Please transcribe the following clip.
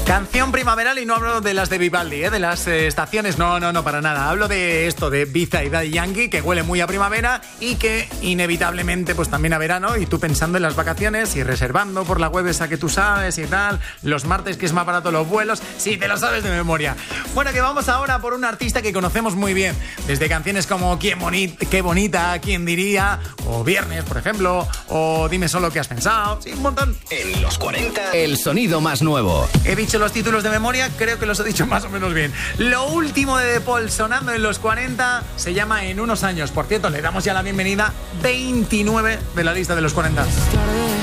Canción primaveral, y no hablo de las de Vivaldi, de las estaciones, no, para nada. Hablo de esto, de Ibiza y Daddy Yankee, que huele muy a primavera y que inevitablemente pues también a verano, y tú pensando en las vacaciones y reservando por la web esa que tú sabes y tal, los martes que es más barato los vuelos, sí, te lo sabes de memoria. Bueno, que vamos ahora por un artista que conocemos muy bien, desde canciones como Qué bonita, quién diría, o Viernes, por ejemplo, o Dime solo qué has pensado, sí, un montón. En los 40, el sonido más nuevo. He dicho los títulos de memoria, creo que los he dicho más o menos bien. Lo último de The Paul sonando en los 40 se llama En unos años. Por cierto, le damos ya la bienvenida 29 de la lista de los 40.